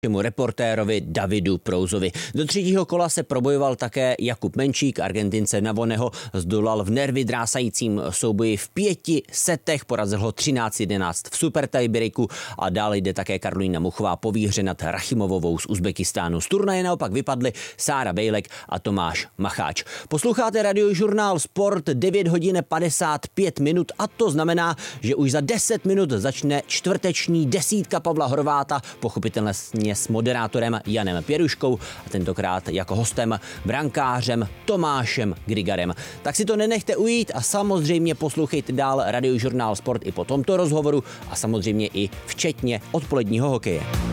reportérovi Davidu Prouzovi. Do třetího kola se probojoval také Jakub Menčík, Argentince Navoneho zdolal v nervy drásajícím souboji v 5 setech, porazil ho 13-11 v super tiebreaku a dále jde také Karolína Muchová po výhře nad Rachimovovou z Uzbekistánu. Z turnaje naopak vypadly Sára Bejlek a Tomáš Macháč. Posloucháte Radiožurnál Sport, 9 hodin 55 minut a to znamená, že už za 10 minut začne čtvrteční desítka Pavla Horváta, pochopitelně s moderátorem Janem Pěruškou a tentokrát jako hostem brankářem Tomášem Grigarem. Tak si to nenechte ujít a samozřejmě poslouchejte dál Radiožurnál Sport i po tomto rozhovoru a samozřejmě i včetně odpoledního hokeje.